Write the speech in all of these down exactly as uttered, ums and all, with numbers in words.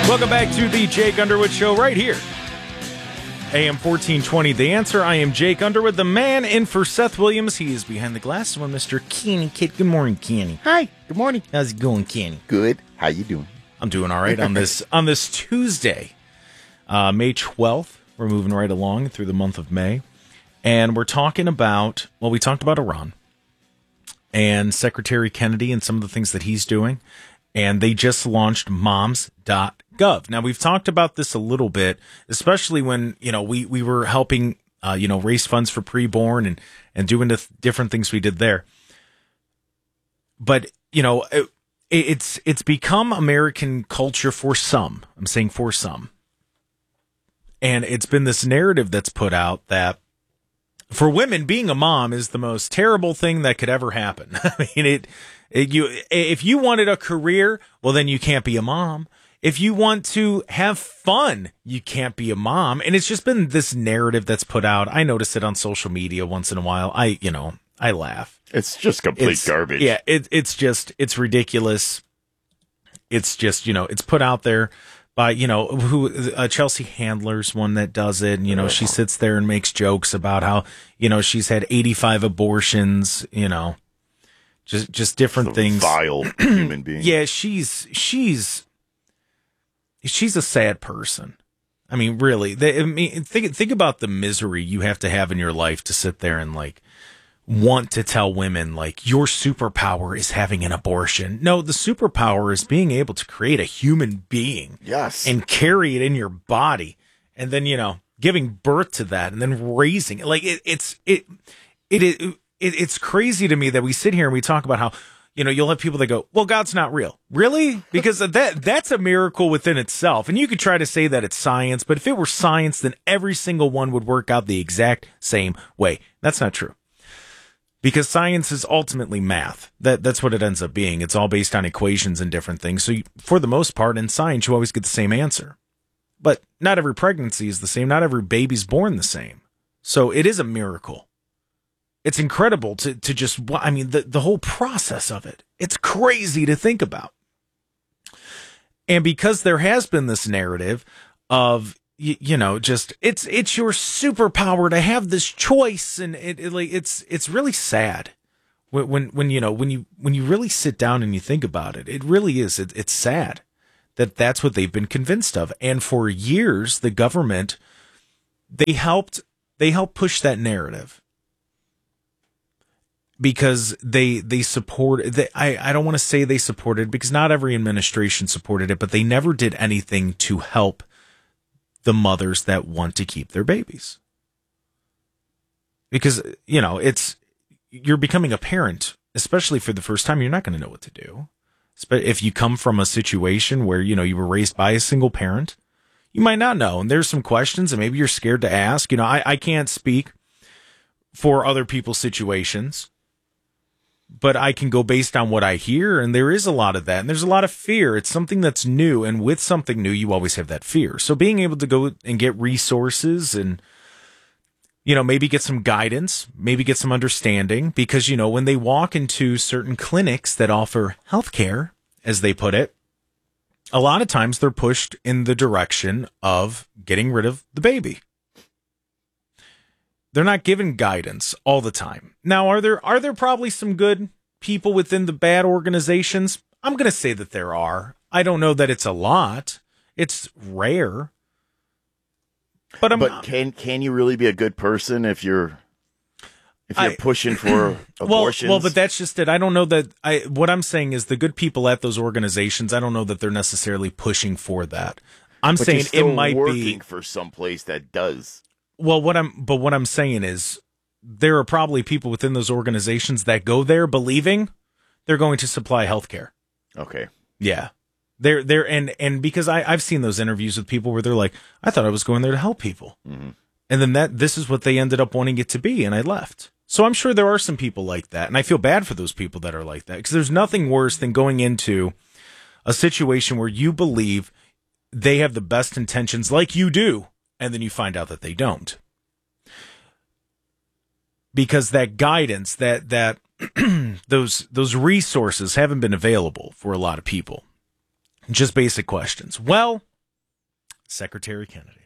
Welcome back to the Jake Underwood Show right here. A M fourteen twenty, The Answer. I am Jake Underwood, the man in for Seth Williams. He is behind the glass. One Mister Kenny Kid. Good morning, Kenny. Hi. Good morning. How's it going, Kenny? Good. How you doing? I'm doing all right on this on this Tuesday, uh, May twelfth. We're moving right along through the month of May. And we're talking about, well, we talked about Iran and Secretary Kennedy and some of the things that he's doing. And they just launched moms dot gov. Now, we've talked about this a little bit, especially when, you know, we, we were helping, uh, you know, raise funds for preborn and, and doing the th- different things we did there. But, you know, it, it's, it's become American culture for some. I'm saying for some. And it's been this narrative that's put out that for women, being a mom is the most terrible thing that could ever happen. I mean, it, it, you, if you wanted a career, well, then you can't be a mom. If you want to have fun, you can't be a mom. And it's just been this narrative that's put out. I notice it on social media once in a while. I, you know, I laugh. It's just complete It's- garbage. Yeah, it, it's just, it's ridiculous. It's just, you know, it's put out there by, you know, who uh, Chelsea Handler's one that does it. And, you know, she sits there and makes jokes about how, you know, she's had eighty-five abortions, you know, just just different The things. Vile human being. Yeah, she's she's she's a sad person. I mean, really. They, I mean, think think about the misery you have to have in your life to sit there and like want to tell women like your superpower is having an abortion. No, the superpower is being able to create a human being. Yes. And carry it in your body, and then, you know, giving birth to that and then raising it. Like it, it's it it it. it it's crazy to me that we sit here and we talk about how, you know, you'll have people that go, well, God's not real. Really? Because that that's a miracle within itself. And you could try to say that it's science, but if it were science, then every single one would work out the exact same way. That's not true. Because science is ultimately math. That That's what it ends up being. It's all based on equations and different things. So you, for the most part, in science, you always get the same answer. But not every pregnancy is the same. Not every baby's born the same. So it is a miracle. It's incredible to, to just, I mean, the, the whole process of it. It's crazy to think about. And because there has been this narrative of, you, you know, just, it's it's your superpower to have this choice. And it, it like it's it's really sad when, when, when, you know, when you when you really sit down and you think about it. It really is. It, it's sad that that's what they've been convinced of. And for years, the government, they helped they helped push that narrative. Because they they support they, I I don't want to say they supported, because not every administration supported it, but they never did anything to help the mothers that want to keep their babies. Because, you know, it's you're becoming a parent, especially for the first time. You're not going to know what to do. But if you come from a situation where, you know, you were raised by a single parent, you might not know. And there's some questions and maybe you're scared to ask. You know, I, I can't speak for other people's situations, but I can go based on what I hear, and there is a lot of that, and there's a lot of fear. It's something that's new, and with something new, you always have that fear. So being able to go and get resources and, you know, maybe get some guidance, maybe get some understanding, because, you know, when they walk into certain clinics that offer healthcare, as they put it, a lot of times they're pushed in the direction of getting rid of the baby. They're not given guidance all the time. Now, are there are there probably some good people within the bad organizations? I'm going to say that there are. I don't know that it's a lot. It's rare. But I'm But can can you really be a good person if you're if you're I- pushing for well, abortions? well, but that's just it. I don't know that I what I'm saying is the good people at those organizations, I don't know that they're necessarily pushing for that. I'm But saying you're still it might working be for some place that does. Well, what I'm, but what I'm saying is there are probably people within those organizations that go there believing they're going to supply healthcare. Okay. Yeah. They're, they're, and, and because I, I've seen those interviews with people where they're like, I thought I was going there to help people. Mm-hmm. And then that, this is what they ended up wanting it to be. And I left. So I'm sure there are some people like that. And I feel bad for those people that are like that, because there's nothing worse than going into a situation where you believe they have the best intentions like you do, and then you find out that they don't. Because that guidance, that that those those resources haven't been available for a lot of people. Just basic questions. Well, Secretary Kennedy.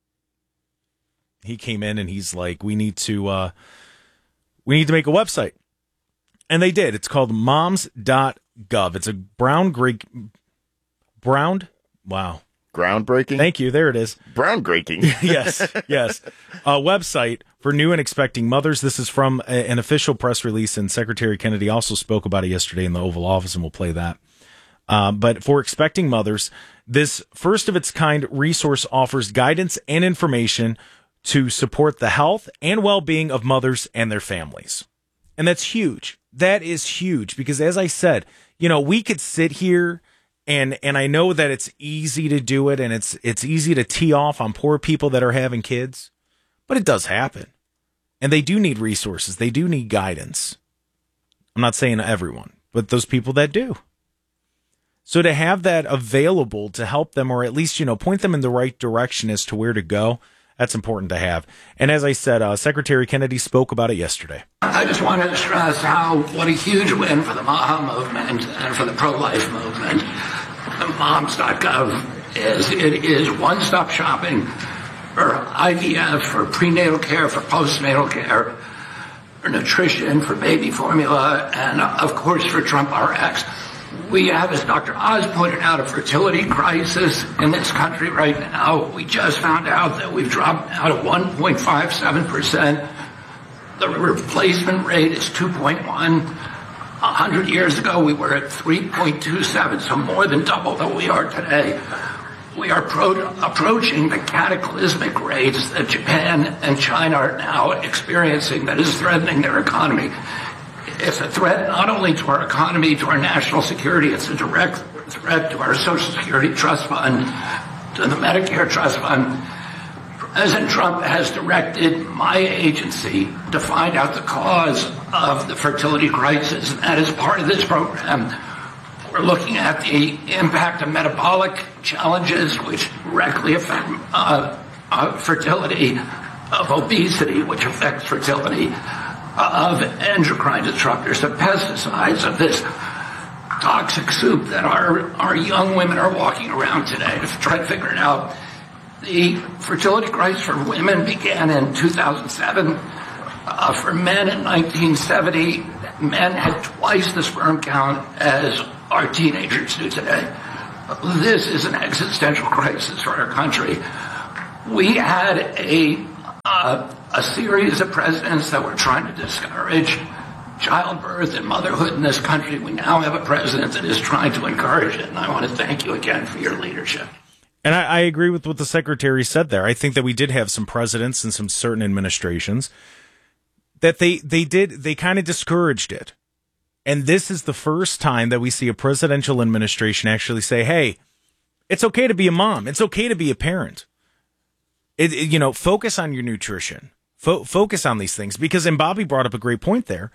He came in and he's like, we need to uh, we need to make a website. And they did. It's called moms dot gov. It's a brown Greek brown wow. Groundbreaking? Thank you. There it is. Groundbreaking. yes, yes. A website for new and expecting mothers. This is from a, an official press release, and Secretary Kennedy also spoke about it yesterday in the Oval Office, and we'll play that. Uh, but for expecting mothers, this first of its kind resource offers guidance and information to support the health and well-being of mothers and their families. And that's huge. That is huge because, as I said, you know, we could sit here and and I know that it's easy to do it and it's it's easy to tee off on poor people that are having kids, but it does happen. And they do need resources. They do need guidance. I'm not saying everyone, but those people that do. So to have that available to help them, or at least, you know, point them in the right direction as to where to go, that's important to have. And as I said, uh, Secretary Kennedy spoke about it yesterday. I just want to stress how what a huge win for the MAHA movement and for the pro-life movement moms dot gov is. It is one-stop shopping for I V F, for prenatal care, for postnatal care, for nutrition, for baby formula, and uh, of course for Trump R X. We have, as Doctor Oz pointed out, a fertility crisis in this country right now. We just found out that we've dropped out of one point five seven percent. The replacement rate is two point one. A hundred years ago, we were at three point two seven, so more than double than we are today. We are pro- approaching the cataclysmic rates that Japan and China are now experiencing that is threatening their economy. It's a threat not only to our economy, to our national security, it's a direct threat to our Social Security Trust Fund, to the Medicare Trust Fund. President Trump has directed my agency to find out the cause of the fertility crisis, and as part of this program, we're looking at the impact of metabolic challenges which directly affect uh, uh, fertility, of obesity, which affects fertility, of endocrine disruptors, of pesticides, of this toxic soup that our, our young women are walking around today to try to figure it out. The fertility crisis for women began in two thousand seven. Uh, for men in nineteen seventy, men had twice the sperm count as our teenagers do today. This is an existential crisis for our country. We had a uh, a series of presidents that were trying to discourage childbirth and motherhood in this country. We now have a president that is trying to encourage it, and I want to thank you again for your leadership. And I, I agree with what the secretary said there. I think that we did have some presidents and some certain administrations that they, they did, they kind of discouraged it. And this is the first time that we see a presidential administration actually say, hey, it's okay to be a mom. It's okay to be a parent. It, it, you know, focus on your nutrition. Fo- focus on these things. Because, and Bobby brought up a great point there,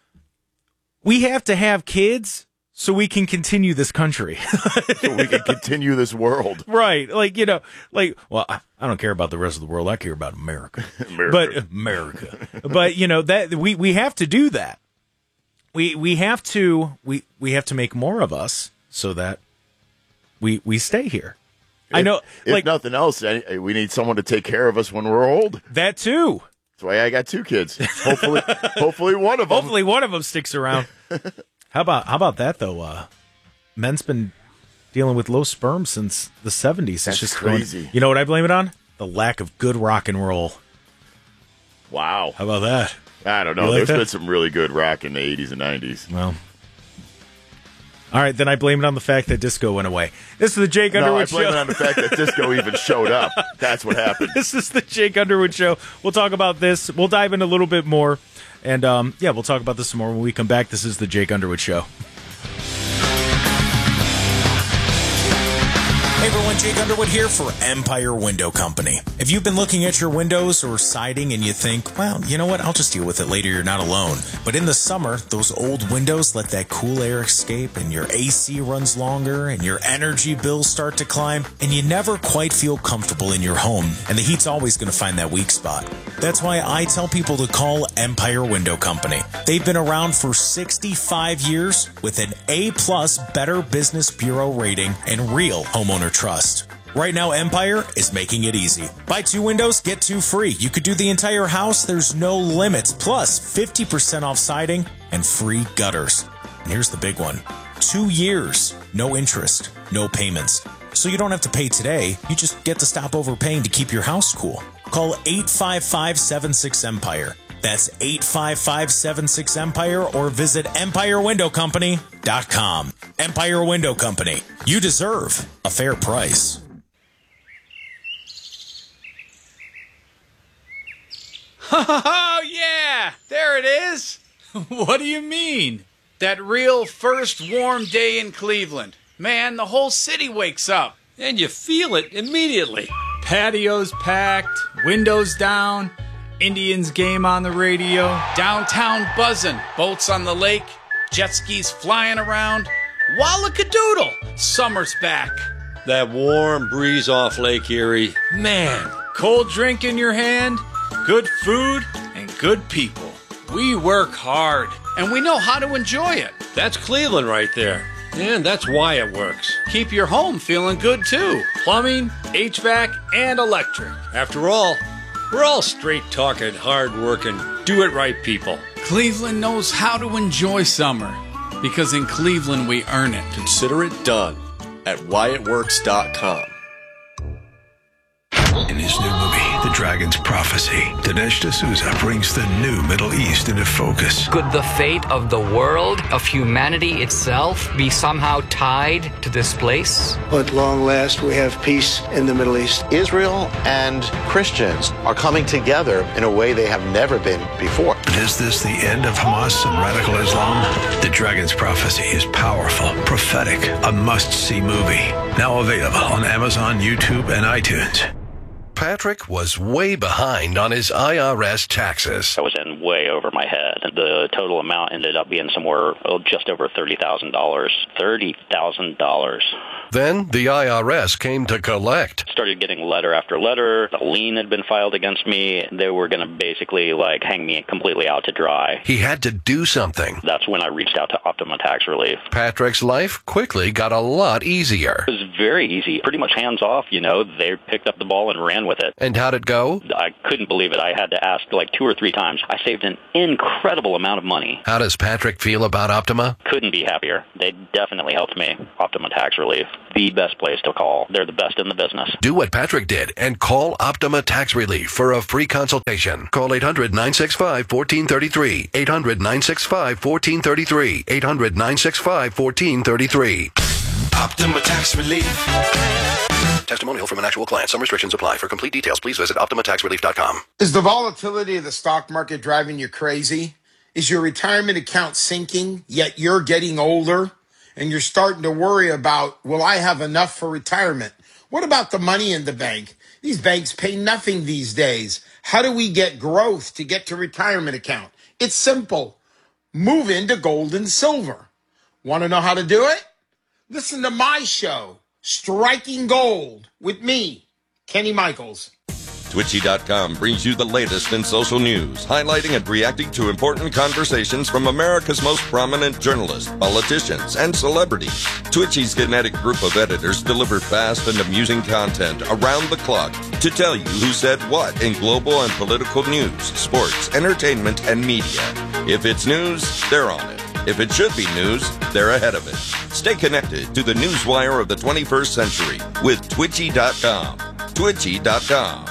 we have to have kids so we can continue this country. So we can continue this world. Right. Like, you know, like, well, I, I don't care about the rest of the world. I care about America. America. But America. But, you know, that we, we have to do that. We we have to we, we have to make more of us so that we we stay here. If, I know, if like nothing else, we need someone to take care of us when we're old. That too. That's why I got two kids. Hopefully, hopefully one of them. Hopefully one of them sticks around. How about how about that though? Uh, men's been dealing with low sperm since the seventies. That's it's just crazy. Going, you know what I blame it on? The lack of good rock and roll. Wow. How about that? I don't know. Like There's that? been some really good rock in the eighties and nineties. Well, all right, then I blame it on the fact that disco went away. This is the Jake Underwood Show. No, I blame it on the fact that disco even showed up. That's what happened. This is the Jake Underwood Show. We'll talk about this. We'll dive in a little bit more. And, um, yeah, we'll talk about this some more when we come back. This is the Jake Underwood Show. Hey everyone, Jake Underwood here for Empire Window Company. If you've been looking at your windows or siding and you think, well, you know what, I'll just deal with it later, you're not alone. But in the summer, those old windows let that cool air escape and your A C runs longer and your energy bills start to climb and you never quite feel comfortable in your home and the heat's always going to find that weak spot. That's why I tell people to call Empire Window Company. They've been around for sixty-five years with an A plus Better Business Bureau rating and real homeowner trust. Right now, Empire is making it easy. Buy two windows, get two free. You could do the entire house, there's no limits. Plus, fifty percent off siding and free gutters. And here's the big one. Two years, no interest, no payments. So you don't have to pay today, you just get to stop overpaying to keep your house cool. Call eight five five, seven six, EMPIRE. That's eight five five, seven six, EMPIRE or visit empire window company dot com. Empire Window Company. You deserve a fair price. Oh, yeah, there it is. What do you mean? That real first warm day in Cleveland. Man, the whole city wakes up. And you feel it immediately. Patios packed, windows down, Indians game on the radio, downtown buzzing, boats on the lake, jet skis flying around. Wallakadoodle, summer's back. That warm breeze off Lake Erie. Man, Cold drink in your hand, good food, and good people. We work hard, and we know how to enjoy it. that's Cleveland right there. And that's why it works. Keep your home feeling good, too. Plumbing, H V A C, and electric. After all, we're all straight-talking, hard-working, do-it-right people. Cleveland knows how to enjoy summer, because in Cleveland we earn it. Consider it done at wyatt works dot com. In his new movie, The Dragon's Prophecy, Dinesh D'Souza brings the new Middle East into focus. Could the fate of the world, of humanity itself, be somehow tied to this place? At long last, we have peace in the Middle East. Israel and Christians are coming together in a way they have never been before. But is this the end of Hamas and radical Islam? The Dragon's Prophecy is powerful, prophetic, a must-see movie. Now available on Amazon, YouTube, and iTunes. Patrick was way behind on his I R S taxes. I was in way over my head. The total amount ended up being somewhere oh, just over thirty thousand dollars. thirty thousand dollars. Then the I R S came to collect. Started getting letter after letter. A lien had been filed against me. They were going to basically like hang me completely out to dry. He had to do something. That's when I reached out to Optima Tax Relief. Patrick's life quickly got a lot easier. It was very easy. Pretty much hands off, you know. They picked up the ball and ran with it. And how'd it go? I couldn't believe it. I had to ask like two or three times. I saved an incredible amount of money. How does Patrick feel about Optima? Couldn't be happier. They definitely helped me. Optima Tax Relief. The best place to call. They're the best in the business. Do what Patrick did and call Optima Tax Relief for a free consultation. Call eight hundred, nine six five, one four three three. eight hundred, nine six five, one four three three. eight hundred, nine six five, one four three three. Optima Tax Relief. Testimonial from an actual client. Some restrictions apply. For complete details, please visit optima tax relief dot com. Is the volatility of the stock market driving you crazy? Is your retirement account sinking, yet you're getting older and you're starting to worry about, will I have enough for retirement? What about the money in the bank? These banks pay nothing these days. How do we get growth to get to retirement account? It's simple. Move into gold and silver. Want to know how to do it? Listen to my show, Striking Gold, with me, Kenny Michaels. Twitchy dot com brings you the latest in social news, highlighting and reacting to important conversations from America's most prominent journalists, politicians, and celebrities. Twitchy's kinetic group of editors deliver fast and amusing content around the clock to tell you who said what in global and political news, sports, entertainment, and media. If it's news, they're on it. If it should be news, they're ahead of it. Stay connected to the newswire of the twenty-first century with Twitchy dot com. Twitchy dot com.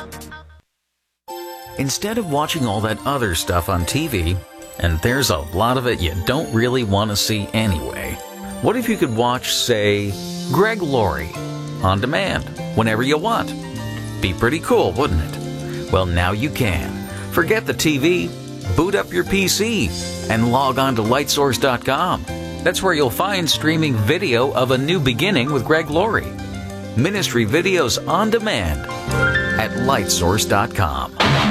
Instead of watching all that other stuff on T V, and there's a lot of it you don't really want to see anyway, what if you could watch, say, Greg Laurie on demand whenever you want? Be pretty cool, wouldn't it? Well, now you can. Forget the T V, boot up your P C, and log on to light source dot com. That's where you'll find streaming video of A New Beginning with Greg Laurie. Ministry videos on demand at light source dot com.